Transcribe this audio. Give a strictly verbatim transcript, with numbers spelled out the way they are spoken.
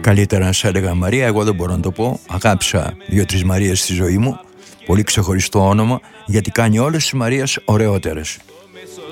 Καλύτερα να σε έλεγα Μαρία, εγώ δεν μπορώ να το πω. Αγάπησα δύο-τρεις Μαρίες στη ζωή μου. Πολύ ξεχωριστό όνομα, γιατί κάνει όλες τις Μαρίες ωραιότερες.